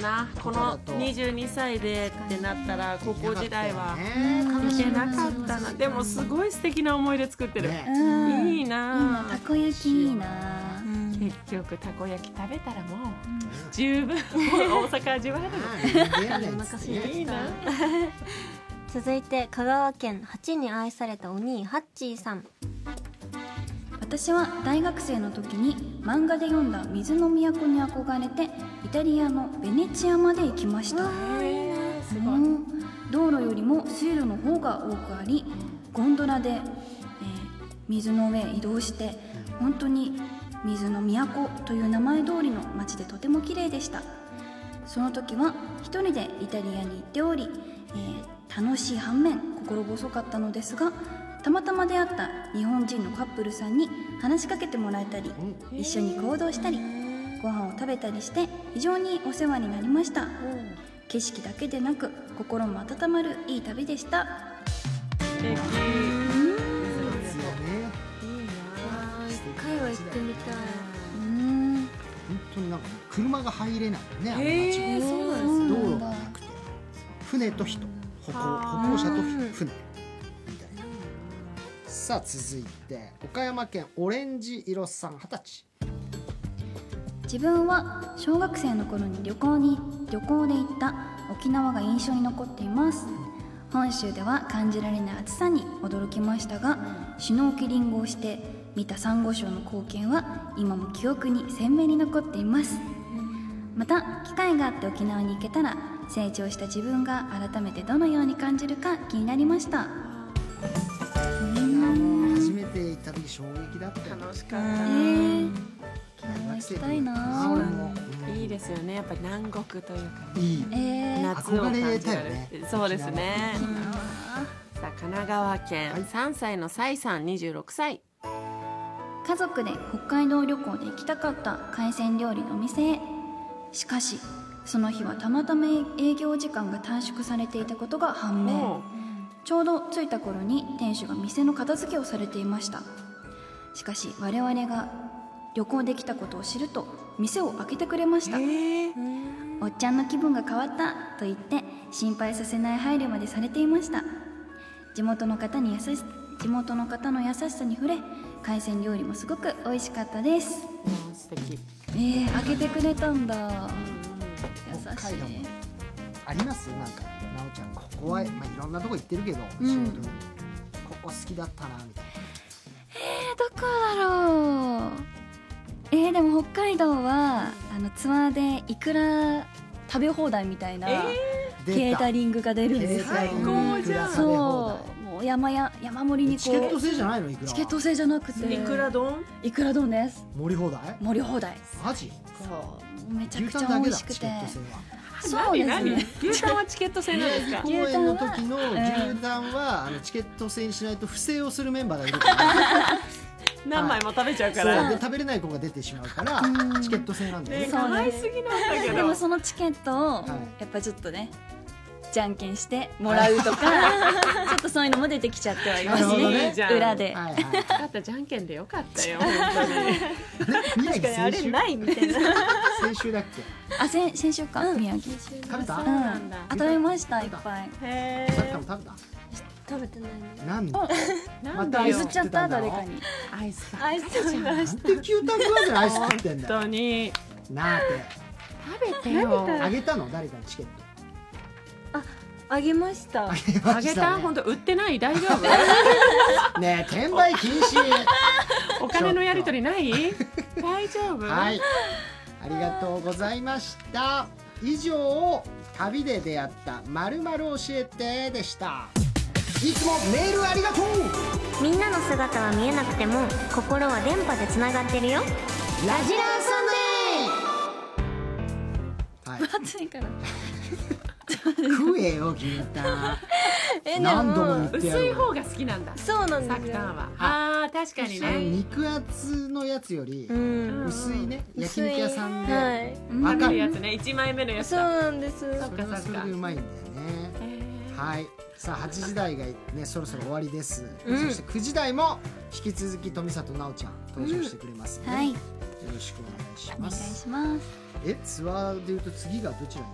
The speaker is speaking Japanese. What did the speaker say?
な。この22歳でってなったら高校時代は行けなかったな。でもすごい素敵な思い出作ってる。いいな。 たこ焼きいいな。 結局たこ焼き食べたらもう十分大阪味わえるの。 お腹すいていいな。 続いて香川県8に愛されたお兄ハッチーさん。 私は大学生の時に漫画で読んだ水の都に憧れてイタリアのベネチアまで行きました。道路よりも水路の方が多くあり、ゴンドラで、水の上移動して本当に水の都という名前通りの街でとても綺麗でした。その時は一人でイタリアに行っており、楽しい反面心細かったのですが、たまたま出会った日本人のカップルさんに話しかけてもらえたり、一緒に行動したりご飯を食べたりして非常にお世話になりました。景色だけでなく心も温まるいい旅でした。 一回は行ってみたい。 本当になんか車が入れないね、あの街は。 そうなんです。 道路がなくて船と人、歩行者と船。さあ続いて岡山県オレンジ色さん、20歳。 自分は小学生の頃に旅行で行った沖縄が印象に残っています。本州では感じられない暑さに驚きましたが、シュノーケリングをして見たサンゴ礁の光景は今も記憶に鮮明に残っています。また機会があって沖縄に行けたら成長した自分が改めてどのように感じるか気になりました。 初めて行った時衝撃だったよ。 楽しかった。 行きたいな。 俺もいいですよね。やっぱり南国というか、 いい夏を感じられ憧れたよね。 る。そうですね。さあ神奈川県3歳のサイさん、26歳。 家族で北海道旅行で行きたかった海鮮料理のお店へ。しかしその日はたまたま営業時間が短縮されていたことが判明。ちょうど着いた頃に店主が店の片付けをされていました。しかし我々が旅行できたことを知ると店を開けてくれました。おっちゃんの気分が変わったと言って心配させない配慮までされていました。地元の方の優しさに触れ、海鮮料理もすごく美味しかったです。 素敵。 開けてくれたんだ。優しい。 あります？なんかなおちゃん、ここは、いろんなとこ行ってるけど、仕事にここ好きだったなみたいな。 どこだろう。でも北海道はツアーでいくら食べ放題みたいな、ケータリングが出るんですよ。 最高じゃん。 そう、もう山盛りにこう。 チケット制じゃないの？いくら？ チケット制じゃなくていくら丼？ いくら丼です。 盛り放題？ 盛り放題。 マジ？ そう、めちゃくちゃ美味しくて。 そうですね。牛タンはチケット制なんですか？ 公演の時の牛タンはチケット制にしないと不正をするメンバーがいるから。 何枚も食べちゃうから。 で食べれない子が出てしまうからチケット制なんだよね。 かわいすぎなんだけど。 でもそのチケットをやっぱちょっとね、じゃんけんしてもらうとか、ちょっとそういうのも出てきちゃってはいますね。裏で。 だったじゃんけんでよかったよ。本当に。 確かにあれないみたいな。 先週だっけ？ 先週か、宮城。 食べた？ 食べましたいっぱい。 さっきも食べた？ 食べてないなんで？ なんだよ。 譲っちゃった誰かに。 アイス食べましなんで牛タン食わずにアイス食ってんだよ。 本当に。 なあて。 食べてよ。 あげたの？誰かにチケット。 あげました。 あげた？本当売ってない？大丈夫？ ねえ、転売禁止。 お金のやり取りない？大丈夫？ はい。ありがとうございました。以上、旅で出会った〇〇教えてでした。いつもメールありがとう。 みんなの姿は見えなくても心は電波でつながってるよ。ラジラーサンデー。はい。 暑いから。 食えよ君た。何度も言ってやる。 薄い方が好きなんだ。 そうなんサクタンは。確かにね。 肉厚のやつより薄いね、焼肉屋さんでわかるやつね、1枚目のやつ。 そうなんです。 それはそれでうまいんだよね。はい。さあ8時台がねそろそろ終わりです。そして9時台も引き続き富里奈緒ちゃん登場してくれますので、よろしくお願いします。 お願いします。 ツアーでいうと次がどちらに？